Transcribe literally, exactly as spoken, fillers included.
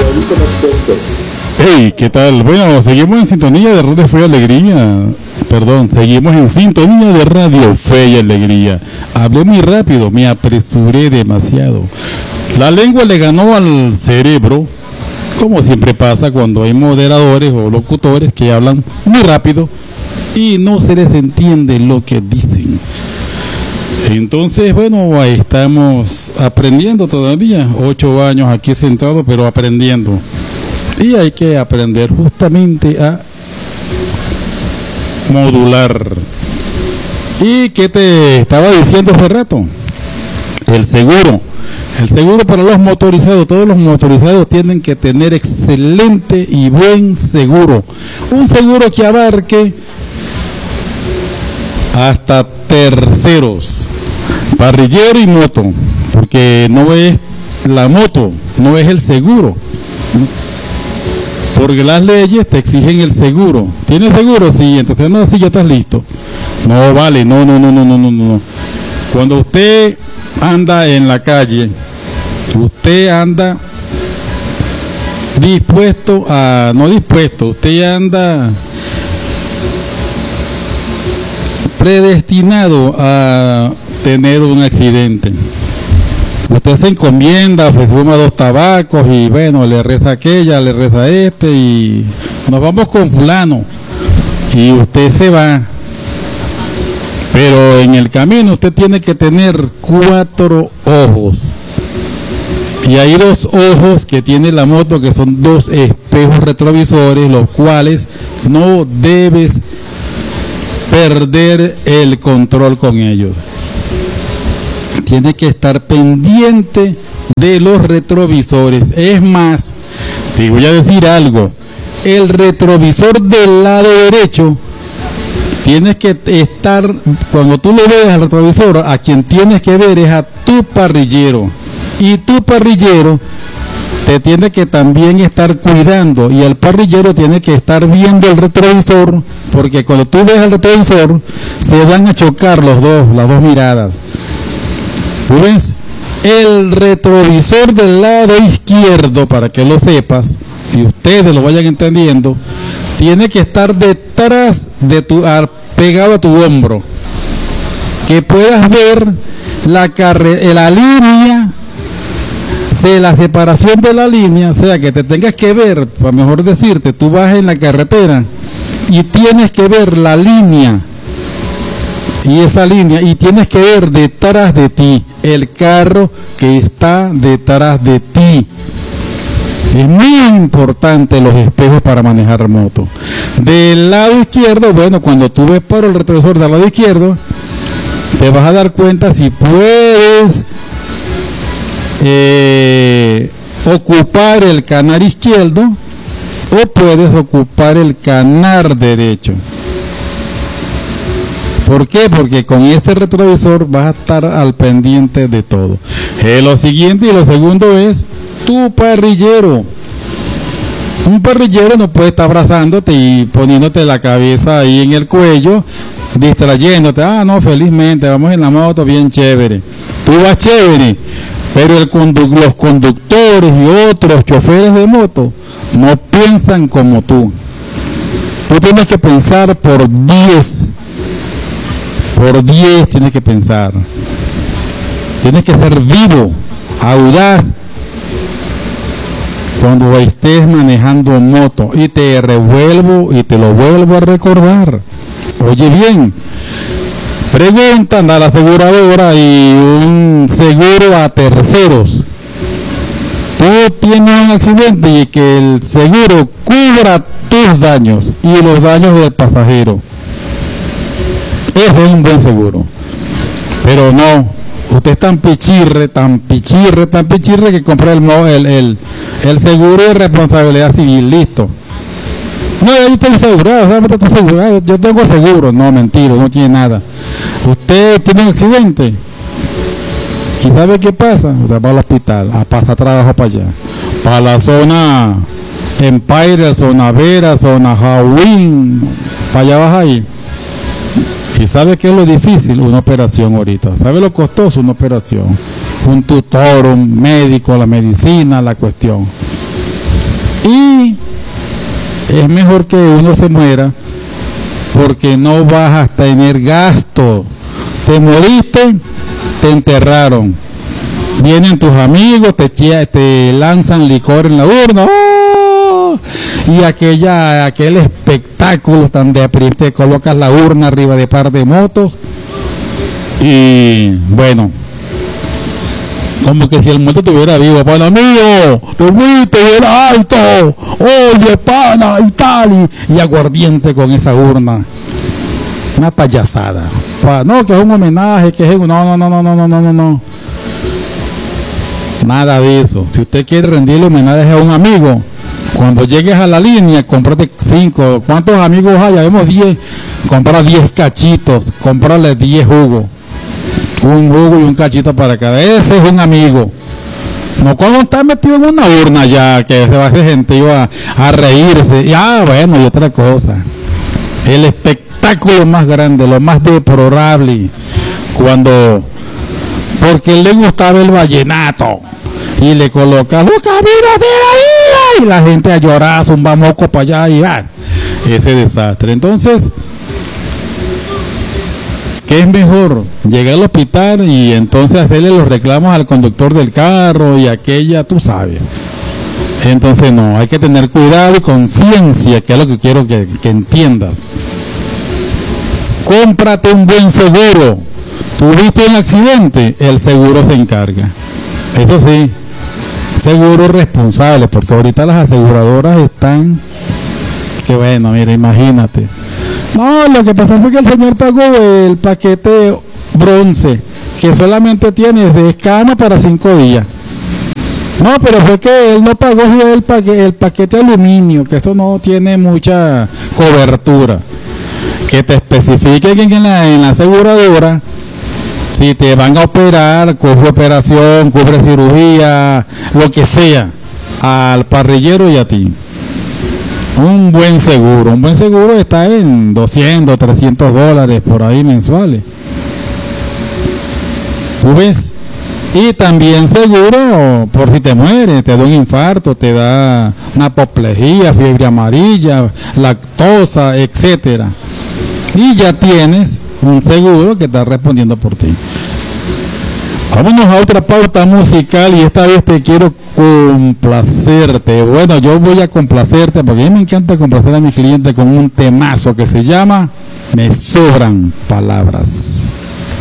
Hey, ¿qué tal? Bueno, seguimos en sintonía de Radio Fe y Alegría. Perdón, seguimos en sintonía de Radio Fe y Alegría. Hablé muy rápido, me apresuré demasiado. La lengua le ganó al cerebro, como siempre pasa cuando hay moderadores o locutores que hablan muy rápido y no se les entiende lo que dicen. Entonces, bueno, ahí estamos aprendiendo todavía, ocho años aquí sentado, pero aprendiendo. Y hay que aprender justamente a modular. ¿Y qué te estaba diciendo hace rato? El seguro. El seguro para los motorizados. Todos los motorizados tienen que tener excelente y buen seguro. Un seguro que abarque hasta terceros, parrillero y moto, porque no es la moto, no es el seguro. Porque las leyes te exigen el seguro. ¿Tienes seguro? Sí, entonces no, sí, ya estás listo. No vale, no, no, no, no, no, no, no. Cuando usted anda en la calle, usted anda dispuesto a, no dispuesto, usted anda predestinado a tener un accidente. Usted se encomienda, se fuma dos tabacos y bueno, le reza aquella, le reza este y nos vamos con fulano y usted se va. Pero en el camino usted tiene que tener cuatro ojos. Y hay dos ojos que tiene la moto, que son dos espejos retrovisores, los cuales no debes perder el control con ellos. Tiene que estar pendiente de los retrovisores. Es más, te voy a decir algo. El retrovisor del lado derecho, tienes que estar, cuando tú le ves al retrovisor, a quien tienes que ver es a tu parrillero. Y tu parrillero te tiene que también estar cuidando. Y el parrillero tiene que estar viendo el retrovisor, porque cuando tú ves al retrovisor, se van a chocar los dos, las dos miradas. ¿Ves? El retrovisor del lado izquierdo, para que lo sepas y ustedes lo vayan entendiendo, tiene que estar detrás de tu, pegado a tu hombro, que puedas ver la carre, la línea, sea la separación de la línea, o sea que te tengas que ver, para mejor decirte, tú vas en la carretera y tienes que ver la línea. Y esa línea, y tienes que ver detrás de ti el carro que está detrás de ti. Es muy importante los espejos para manejar moto. Del lado izquierdo, bueno, cuando tú ves por el retrovisor del lado izquierdo, te vas a dar cuenta si puedes eh, ocupar el canal izquierdo o puedes ocupar el canal derecho. ¿Por qué? Porque con este retrovisor vas a estar al pendiente de todo. Eh, lo siguiente y lo segundo es tu parrillero. Un parrillero no puede estar abrazándote y poniéndote la cabeza ahí en el cuello, distrayéndote. Ah, no, felizmente, vamos en la moto bien chévere. Tú vas chévere, pero el condu- los conductores y otros choferes de moto no piensan como tú. Tú tienes que pensar por diez. Por diez tienes que pensar. Tienes que ser vivo, audaz, cuando estés manejando moto. Y te revuelvo y te lo vuelvo a recordar. Oye bien, preguntan a la aseguradora y un seguro a terceros. Tú tienes un accidente y que el seguro cubra tus daños y los daños del pasajero. Ese es un buen seguro. Pero no, usted es tan pichirre, tan pichirre, tan pichirre que compra el, el, el, el seguro de responsabilidad civil, listo. No, ahí estoy asegurado, solamente estoy asegurado, yo tengo seguro. No, mentira, no tiene nada. Usted tiene un accidente y ¿sabe qué pasa? Usted va al hospital, a pasar trabajo para allá, para la zona Empire, zona Vera, zona Hawin, para allá vas ahí. ¿Y sabe qué es lo difícil? Una operación ahorita. ¿Sabe lo costoso? Una operación. Un tutor, un médico, la medicina, la cuestión. Y es mejor que uno se muera porque no vas a tener gasto. Te moriste, te enterraron, vienen tus amigos, te, te lanzan licor en la urna, ¡oh! Y aquella, aquel espectáculo tan deprimente, colocas la urna arriba de par de motos y bueno, como que si el muerto estuviera vivo. Pana mío, te fuiste bien alto, oye pana y tal, y, y aguardiente con esa urna. Una payasada. Pa, no, que es un homenaje, que es un... No, no, no, no, no, no, no, no. Nada de eso. Si usted quiere rendirle homenaje a un amigo, cuando llegues a la línea, cómprate cinco. ¿Cuántos amigos hay? Vemos diez. Compra diez cachitos. Cómprale diez jugos. Un jugo y un cachito para cada. Ese es un amigo. No cuando está metido en una urna ya, que se va a hacer gente iba a reírse. Y ah, bueno, y otra cosa. El espectáculo más grande, lo más deplorable, cuando, porque él le gustaba el vallenato, y le coloca los caminos de la vida, y la gente a llorar, zumba moco para allá, y va, ese desastre. Entonces, ¿qué es mejor? Llegar al hospital y entonces hacerle los reclamos al conductor del carro y aquella, tú sabes. Entonces no, hay que tener cuidado y conciencia, que es lo que quiero que, que entiendas. Cómprate un buen seguro. Tuviste un accidente, el seguro se encarga. Eso sí, seguro responsable, porque ahorita las aseguradoras están, que bueno, mira, imagínate. No, lo que pasó fue que el señor pagó el paquete bronce, que solamente tiene de escama para cinco días. No, pero fue que él no pagó el paquete, el paquete aluminio, que eso no tiene mucha cobertura. Que te especifiquen en la, en la aseguradora, si te van a operar, cubre operación, cubre cirugía, lo que sea, al parrillero y a ti. Un buen seguro, un buen seguro está en doscientos, trescientos dólares por ahí mensuales. ¿Tú ves? Y también seguro por si te mueres, te da un infarto, te da una apoplejía, fiebre amarilla, lactosa, etcétera. Y ya tienes un seguro que está respondiendo por ti. Vámonos a otra pauta musical y esta vez te quiero complacerte. Bueno, yo voy a complacerte porque a mí me encanta complacer a mis clientes con un temazo que se llama Me Sobran Palabras.